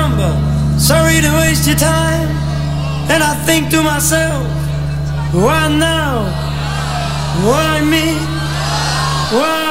number. Sorry to waste your time. And I think to myself, why now? Why me? Why